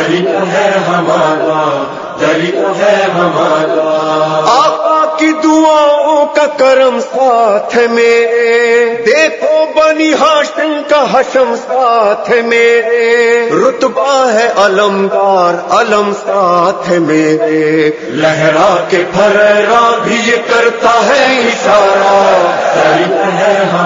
दरिया है हमारा, दरिया है हमारा। आका की दुआओं का करम साथ में, देखो बनी हाशिम का हशम साथ में, रुतबा है अलमदार अलम साथ में, लहरा के फरेरा भी ये करता है इशारा, दरिया है